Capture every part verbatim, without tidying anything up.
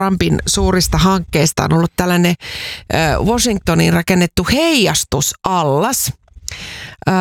Trumpin suurista hankkeista on ollut tällainen äh, Washingtoniin rakennettu heijastusallas. Äh,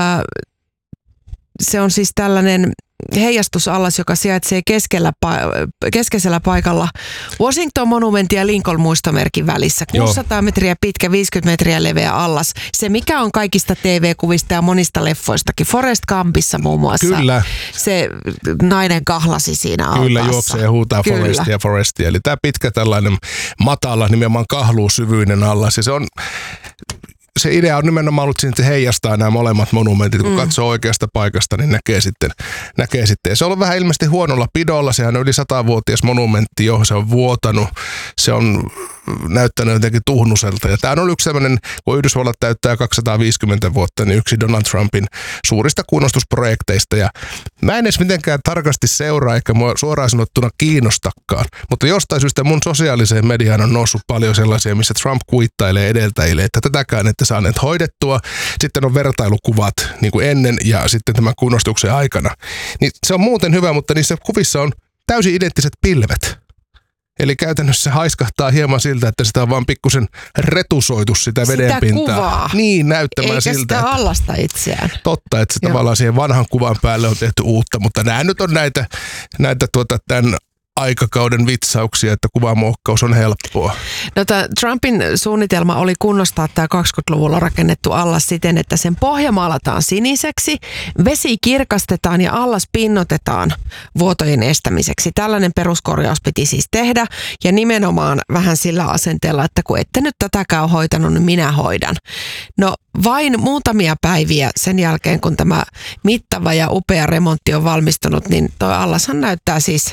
se on siis tällainen heijastusallas, joka sijaitsee keskellä, keskeisellä paikalla Washington-monumentin ja Lincoln-muistomerkin välissä. kuusisataa Joo. metriä pitkä, viisikymmentä metriä leveä allas. Se, mikä on kaikista T V-kuvista ja monista leffoistakin. Forrest Gumpissa muun muassa. Kyllä. Se nainen kahlasi siinä altaassa. Kyllä, juoksee ja huutaa Kyllä. Forestia, Forestia. Eli tämä pitkä tällainen matala, nimenomaan kahluusyvyinen allas. Ja se on... Se idea on nimenomaan ollut siinä, että heijastaa nämä molemmat monumentit. Kun mm. katsoo oikeasta paikasta, niin näkee sitten. Näkee sitten. Se on ollut vähän ilmeisesti huonolla pidolla. Sehän on yli satavuotias monumentti jo. Se on vuotanut. Se on näyttänyt jotenkin tuhnuselta. Ja tämä on ollut yksi sellainen, kun Yhdysvallat täyttää kaksisataaviisikymmentä vuotta, niin yksi Donald Trumpin suurista kunnostusprojekteista. Ja mä en edes mitenkään tarkasti seuraa, eikä mua suoraan sanottuna kiinnostakaan. Mutta jostain syystä mun sosiaaliseen mediaan on noussut paljon sellaisia, missä Trump kuittailee edeltäjille, että tätäkään ette saaneet hoidettua. Sitten on vertailukuvat niin kuin ennen ja sitten tämän kunnostuksen aikana. Niin se on muuten hyvä, mutta niissä kuvissa on täysin identtiset pilvet. Eli käytännössä se haiskahtaa hieman siltä, että sitä on vaan pikkusen retusoitu sitä vedenpintaa. Sitä kuvaa. Niin, näyttämään Eikä siltä. Eikä sitä allasta itseään. Totta, että se Joo. tavallaan siihen vanhan kuvan päälle on tehty uutta, mutta nämä nyt on näitä, näitä tuota, tämän aikakauden vitsauksia, että kuvamuokkaus on helppoa. No, Trumpin suunnitelma oli kunnostaa tämä kaksikymmentäluvulla rakennettu allas siten, että sen pohja maalataan siniseksi, vesi kirkastetaan ja allas pinnotetaan vuotojen estämiseksi. Tällainen peruskorjaus piti siis tehdä ja nimenomaan vähän sillä asenteella, että kun ette nyt tätäkään hoitanut, niin minä hoidan. No vain muutamia päiviä sen jälkeen, kun tämä mittava ja upea remontti on valmistunut, niin tuo allashan näyttää siis...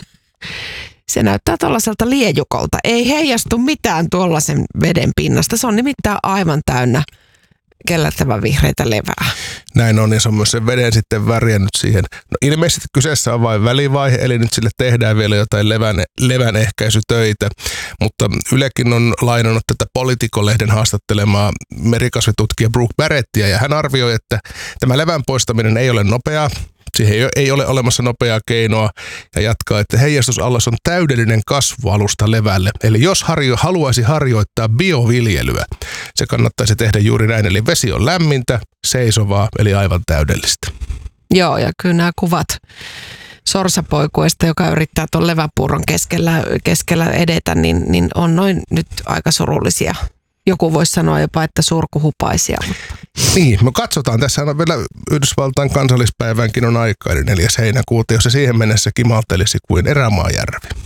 Se näyttää tuollaiselta liejukolta. Ei heijastu mitään tuollaisen veden pinnasta. Se on nimittäin aivan täynnä kellättävän vihreitä levää. Näin on, ja se on myös sen veden sitten väriä nyt siihen. No ilmeisesti kyseessä on vain välivaihe, eli nyt sille tehdään vielä jotain levän, levän ehkäisytöitä. Mutta Ylekin on lainannut tätä Politico-lehden haastattelemaa merikasvitutkija Brooke Barrettia, ja hän arvioi, että tämä levän poistaminen ei ole nopeaa. Siihen ei ole olemassa nopeaa keinoa ja jatkaa, että heijastusallas on täydellinen kasvualusta levälle. Eli jos harjo, haluaisi harjoittaa bioviljelyä, se kannattaisi tehdä juuri näin. Eli vesi on lämmintä, seisovaa, eli aivan täydellistä. Joo, ja kyllä nämä kuvat sorsapoikuesta, joka yrittää tuon leväpuuron keskellä, keskellä edetä, niin, niin on noin nyt aika surullisia. Joku voisi sanoa jopa, että surkuhupaisia. Mutta. Niin, me katsotaan. Tässä on vielä Yhdysvaltain kansallispäivänkin on aikaa, eli neljäs heinäkuuta, jos se siihen mennessä kimaltelisi kuin erämaajärvi.